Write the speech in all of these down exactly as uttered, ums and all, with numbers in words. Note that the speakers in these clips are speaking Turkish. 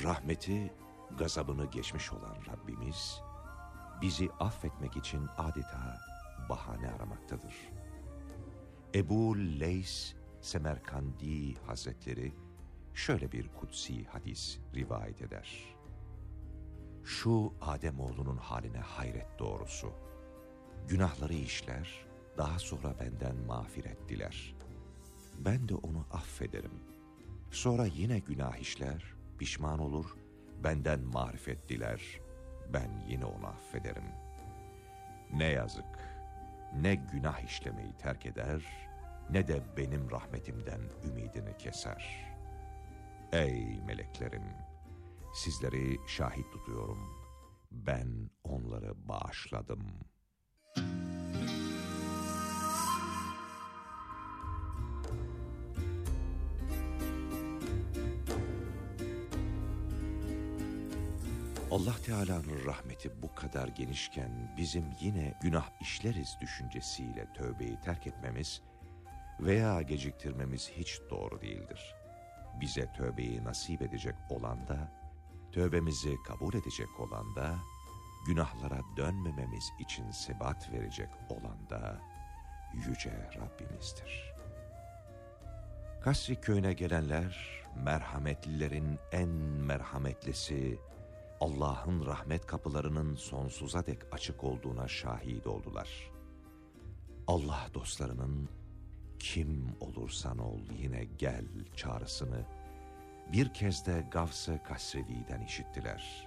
Rahmeti, gazabını geçmiş olan Rabbimiz, bizi affetmek için adeta bahane aramaktadır. Ebu Leys Semerkandi Hazretleri şöyle bir kutsi hadis rivayet eder. Şu Ademoğlunun haline hayret doğrusu. Günahları işler, daha sonra benden mağfiret diler. Ben de onu affederim. Sonra yine günah işler, pişman olur, benden marifet diler. Ben yine onu affederim. Ne yazık, ne günah işlemeyi terk eder, ne de benim rahmetimden ümidini keser. Ey meleklerim! Sizleri şahit tutuyorum. Ben onları bağışladım. Allah Teala'nın rahmeti bu kadar genişken bizim yine günah işleriz düşüncesiyle tövbeyi terk etmemiz veya geciktirmemiz hiç doğru değildir. Bize tövbeyi nasip edecek olan da, tövbemizi kabul edecek olan da, günahlara dönmememiz için sebat verecek olan da Yüce Rabbimizdir. Kasri köyüne gelenler, merhametlilerin en merhametlisi, Allah'ın rahmet kapılarının sonsuza dek açık olduğuna şahit oldular. Allah dostlarının kim olursan ol yine gel çağrısını bir kez de Gavs-ı Kasrevi'den işittiler.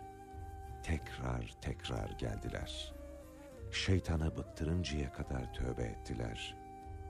Tekrar tekrar geldiler. Şeytanı bıktırıncaya kadar tövbe ettiler.